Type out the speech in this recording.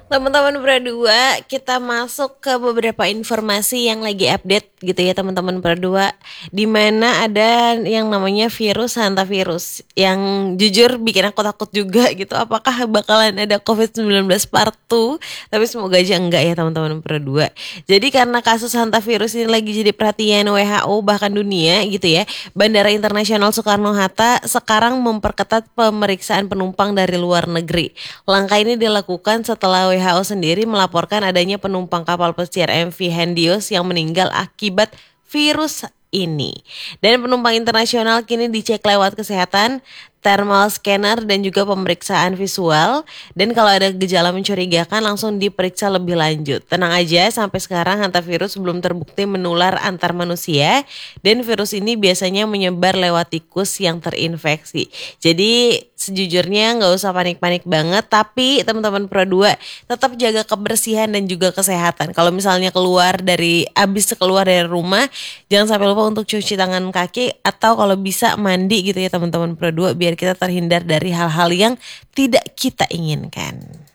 Teman-teman berdua, kita masuk ke beberapa informasi yang lagi update gitu ya teman-teman berdua. Di mana ada yang namanya virus hantavirus yang jujur bikin aku takut juga gitu. Apakah bakalan ada COVID-19 part 2? Tapi semoga aja enggak ya teman-teman berdua. Jadi karena kasus hantavirus ini lagi jadi perhatian WHO bahkan dunia gitu ya. Bandara Internasional Soekarno-Hatta sekarang memperketat pemeriksaan penumpang dari luar negeri. Langkah ini dilakukan setelah WHO sendiri melaporkan adanya penumpang kapal pesiar MV Hendios yang meninggal akibat virus ini. Dan penumpang internasional kini dicek lewat kesehatan, thermal scanner dan juga pemeriksaan visual. Dan kalau ada gejala mencurigakan langsung diperiksa lebih lanjut. Tenang aja, sampai sekarang hantavirus belum terbukti menular antar manusia dan virus ini biasanya menyebar lewat tikus yang terinfeksi. Jadi sejujurnya nggak usah panik-panik banget, tapi teman-teman Pro 2 tetap jaga kebersihan dan juga kesehatan. Kalau misalnya keluar dari rumah, jangan sampai lupa untuk cuci tangan kaki atau kalau bisa mandi gitu ya teman-teman Pro 2 biar kita terhindar dari hal-hal yang tidak kita inginkan.